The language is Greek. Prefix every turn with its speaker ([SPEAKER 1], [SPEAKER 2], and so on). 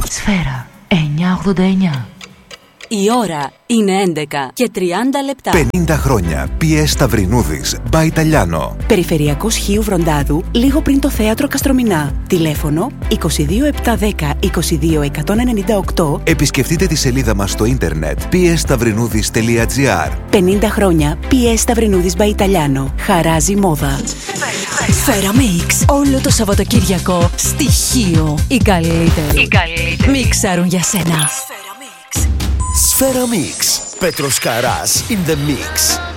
[SPEAKER 1] Σφαίρα 989.
[SPEAKER 2] Η ώρα είναι 11 και 30 λεπτά.
[SPEAKER 3] 50 χρόνια. PS Σταυρινούδης, by Italiano.
[SPEAKER 4] Περιφερειακός Χίου Βροντάδου, λίγο πριν το θέατρο Καστρομηνά. Τηλέφωνο 22710 22198.
[SPEAKER 3] Επισκεφτείτε τη σελίδα μας στο ίντερνετ psstαυρινούδης.gr.
[SPEAKER 4] 50 χρόνια. PS Σταυρινούδης by Italiano. Χαράζει μόδα.
[SPEAKER 2] Σφαίρα Mix. Όλο το Σαββατοκύριακο στοιχείο. Οι καλύτεροι μιξάρουν για σένα.
[SPEAKER 5] Σφαίρα Mix. Πέτρος Καράς in the mix.